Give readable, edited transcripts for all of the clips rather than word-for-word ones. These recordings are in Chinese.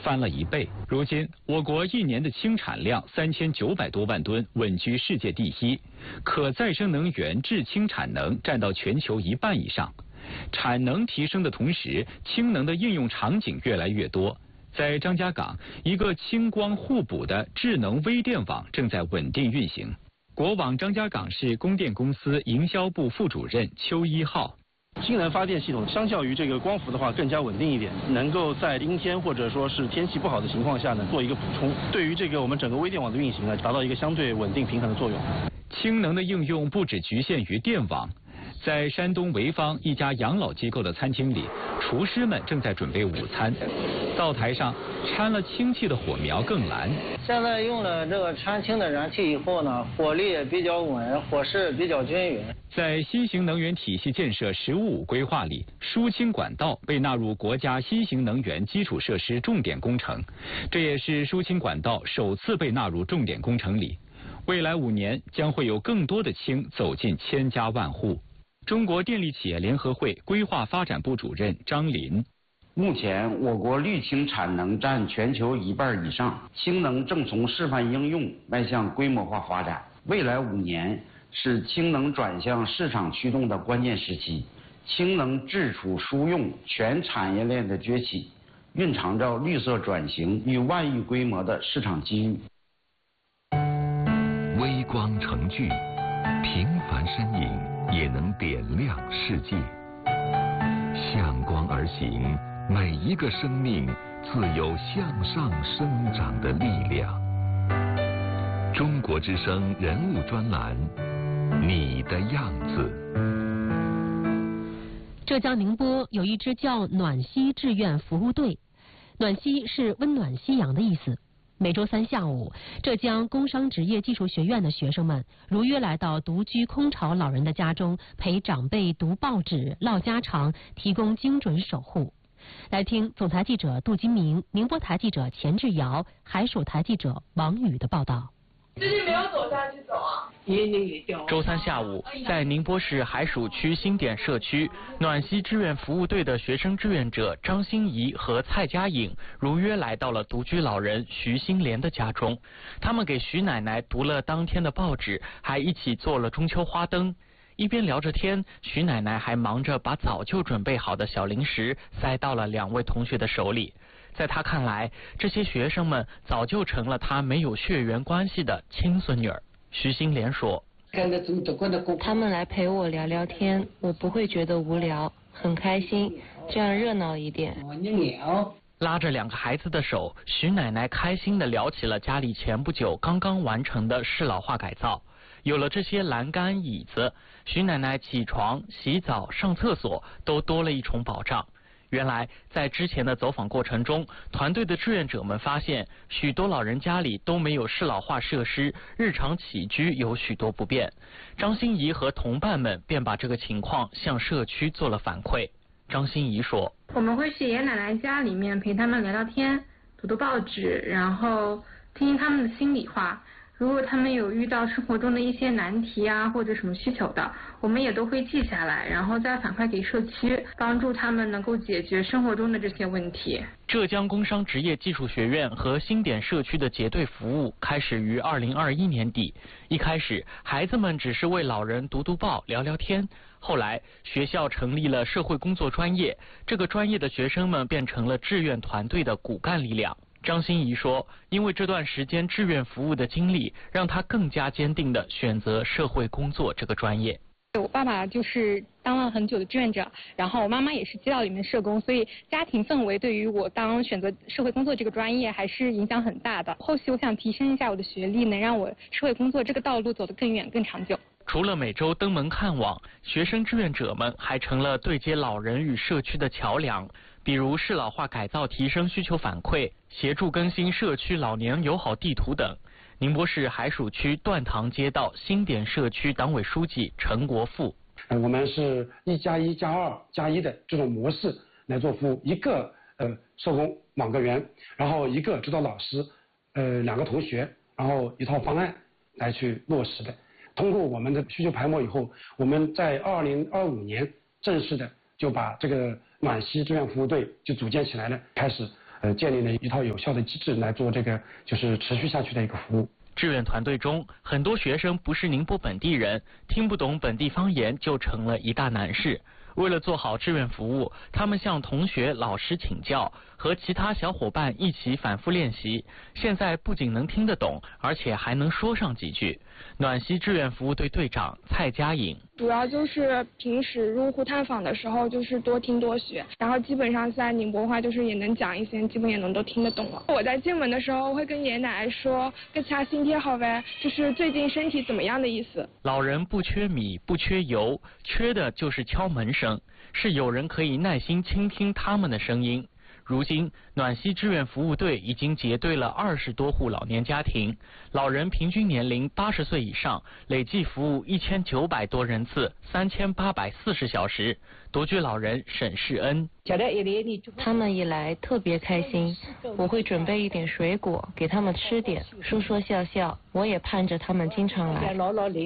翻了1倍。如今，我国1年的氢产量3900多万吨，稳居世界第1，可再生能源制氢产能占到全球1半以上。产能提升的同时，氢能的应用场景越来越多。在张家港，一个氢光互补的智能微电网正在稳定运行。国网张家港市供电公司营销部副主任邱一浩。 氢能发电系统相较于这个光伏的话更加稳定一点，能够在阴天或者说是天气不好的情况下呢做一个补充，对于这个我们整个微电网的运行呢达到一个相对稳定平衡的作用。 氢能的应用不只局限于电网。在山东潍坊一家养老机构的餐厅里，厨师们正在准备午餐。灶台上掺了氢气的火苗更蓝。 现在用了这个掺氢的燃气以后呢，火力也比较稳，火势比较均匀。 在新型能源体系建设“十五五”规划里，输氢管道被纳入国家新型能源基础设施重点工程，这也是输氢管道首次被纳入重点工程里。未来5年将会有更多的氢走进千家万户。中国电力企业联合会规划发展部主任张林。 目前，我国绿氢产能占全球1半以上，氢能正从示范应用迈向规模化发展。未来5年是氢能转向市场驱动的关键时期，氢能制储输用全产业链的崛起，蕴藏着绿色转型与万亿规模的市场机遇。 微光成炬，平凡身影也能点亮世界。向光而行，每一个生命自有向上生长的力量。中国之声人物专栏，你的样子。 浙江宁波有一支叫暖溪志愿服务队，暖溪是温暖夕阳的意思。每周3下午，浙江工商职业技术学院的学生们如约来到独居空巢老人的家中，陪长辈读报纸、唠家常，提供精准守护。来听总台记者杜金明、宁波台记者钱志尧、海曙台记者王宇的报道。 最近没有走下去走啊？ 周3下午，在宁波市海曙区新点社区暖溪志愿服务队的学生志愿者张欣怡和蔡佳颖如约来到了独居老人徐新莲的家中。他们给徐奶奶读了当天的报纸，还一起做了中秋花灯。一边聊着天，徐奶奶还忙着把早就准备好的小零食塞到了2位同学的手里。在她看来，这些学生们早就成了她没有血缘关系的亲孙女儿。徐新莲说：“ 他们来陪我聊聊天，我不会觉得无聊，很开心，这样热闹一点。” 拉着2个孩子的手，徐奶奶开心地聊起了家里前不久刚刚完成的适老化改造。有了这些栏杆、椅子，徐奶奶起床、洗澡、上厕所都多了一重保障。原来，在之前的走访过程中，团队的志愿者们发现，许多老人家里都没有适老化设施，日常起居有许多不便。张欣怡和同伴们便把这个情况向社区做了反馈。张欣怡说：“ 我们会去爷爷奶奶家里面陪他们聊聊天，读读报纸，然后听听他们的心里话。如果他们有遇到生活中的一些难题啊，或者什么需求的，我们也都会记下来，然后再反馈给社区，帮助他们能够解决生活中的这些问题。” 浙江工商职业技术学院和新点社区的结对服务开始于2021年底。一开始，孩子们只是为老人读读报、聊聊天。后来，学校成立了社会工作专业，这个专业的学生们变成了志愿团队的骨干力量。张欣怡说，因为这段时间志愿服务的经历，让她更加坚定地选择社会工作这个专业。 我爸爸就是当了很久的志愿者，然后我妈妈也是街道里面社工，所以家庭氛围对于我选择社会工作这个专业还是影响很大的。后续我想提升一下我的学历，能让我社会工作这个道路走得更远更长久。 除了每周登门看望，学生志愿者们还成了对接老人与社区的桥梁。比如适老化改造提升需求反馈，协助更新社区老年友好地图等。宁波市海曙区段塘街道新点社区党委书记陈国富： 我们是1+1+2+1的这种模式来做服务，一个社工网格员，然后一个指导老师，2个同学，然后一套方案来去落实的。通过我们的需求排摸以后，我们在2025年正式的就把这个暖溪志愿服务队就组建起来了，开始建立了一套有效的机制来做这个就是持续下去的一个服务。 志愿团队中，很多学生不是宁波本地人，听不懂本地方言就成了一大难事。为了做好志愿服务，他们向同学、老师请教，和其他小伙伴一起反复练习。现在不仅能听得懂，而且还能说上几句。暖溪志愿服务队队长蔡佳颖： 主要就是平时入户探访的时候，就是多听多学，然后基本上在宁波话就是也能讲一些，基本也能都听得懂了。我在进门的时候会跟爷爷奶奶说“各家新天好呗”，就是最近身体怎么样的意思。 老人不缺米，不缺油，缺的就是敲门声，是有人可以耐心倾听他们的声音。如今，暖溪志愿服务队已经结对了20多户老年家庭，老人平均年龄80岁以上，累计服务1900多人次，3840小时。独居老人沈世恩： 他们一来特别开心，我会准备一点水果给他们吃点，说说笑笑，我也盼着他们经常来。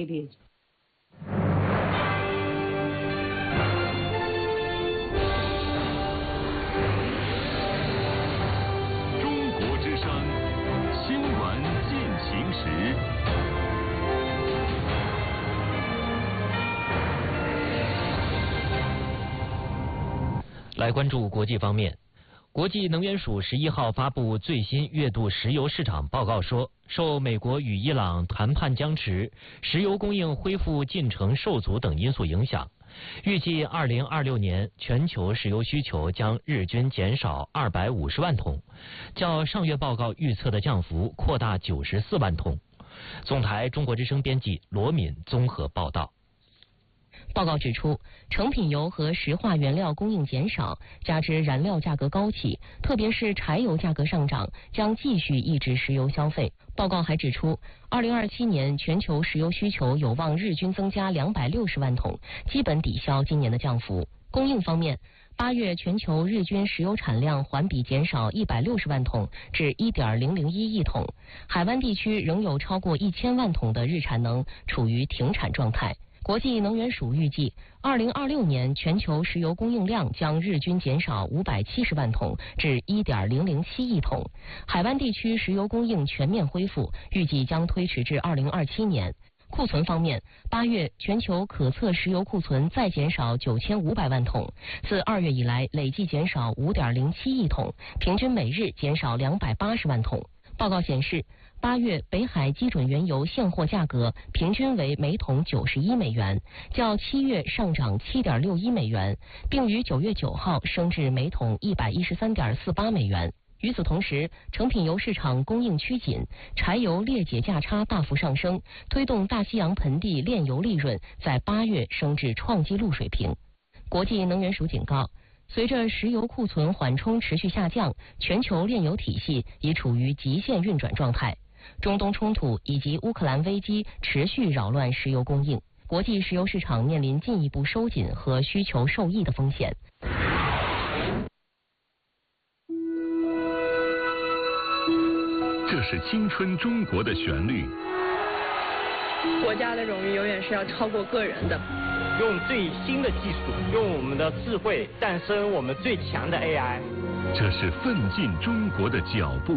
来关注国际方面，国际能源署11号发布最新月度石油市场报告说，受美国与伊朗谈判僵持、石油供应恢复进程受阻等因素影响，预计2026年全球石油需求将日均减少250万桶，较上月报告预测的降幅扩大94万桶。总台中国之声编辑罗敏综合报道。 报告指出，成品油和石化原料供应减少，加之燃料价格高企，特别是柴油价格上涨，将继续抑制石油消费。报告还指出，2027年全球石油需求有望日均增加260万桶，基本抵消今年的降幅。供应方面，8月全球日均石油产量环比减少160万桶至1.001亿桶，海湾地区仍有超过1000万桶的日产能处于停产状态。国际能源署预计，2026年全球石油供应量将日均减少570万桶至1.007亿桶，海湾地区石油供应全面恢复，预计将推迟至2027年。库存方面，8月全球可测石油库存再减少9500万桶，自2月以来累计减少5.07亿桶，平均每日减少280万桶。报告显示，8月北海基准原油现货价格平均为每桶91美元，较7月上涨7.61美元，并于9月9号升至每桶113.48美元。与此同时，成品油市场供应趋紧，柴油裂解价差大幅上升，推动大西洋盆地炼油利润在8月升至创纪录水平。国际能源署警告，随着石油库存缓冲持续下降，全球炼油体系已处于极限运转状态。中东冲突以及乌克兰危机持续扰乱石油供应，国际石油市场面临进一步收紧和需求受益的风险。 这是青春中国的旋律。 国家的荣誉永远是要超过个人的。 用最新的技术，用我们的智慧诞生我们最强的 AI。 这是奋进中国的脚步。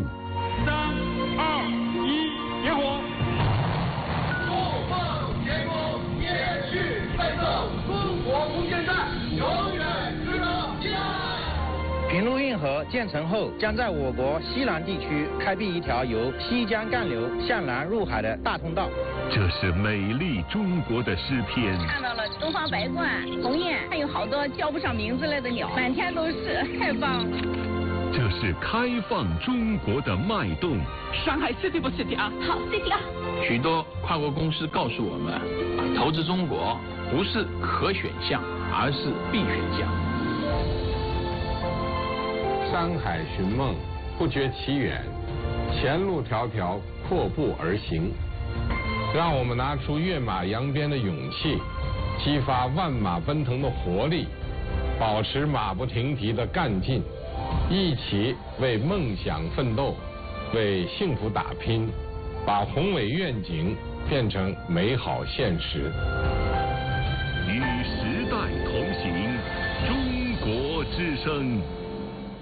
3、2、1，点火！怒放天空，延续奋斗，中国无限大，永远值得期待。 平陆运河建成后，将在我国西南地区开辟一条由西江干流向南入海的大通道。 这是美丽中国的诗篇。 看到了东方白鹳、鸿雁，还有好多叫不上名字来的鸟，满天都是，太棒了。 这是开放中国的脉动。 上海 City 不 City 啊？ 好 City 啊！ 许多跨国公司告诉我们，投资中国不是可选项，而是必选项。 山海寻梦，不觉其远；前路迢迢，阔步而行。让我们拿出跃马扬鞭的勇气，激发万马奔腾的活力，保持马不停蹄的干劲，一起为梦想奋斗，为幸福打拼，把宏伟愿景变成美好现实。 与时代同行，中国之声。